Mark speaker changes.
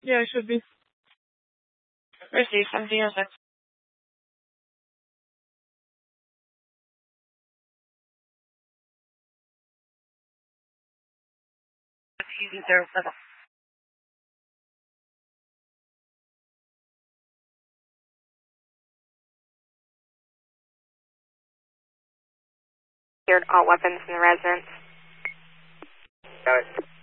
Speaker 1: Yeah, it should be. Receive 1706. Using 07. Secured all weapons in the residence.
Speaker 2: Got it.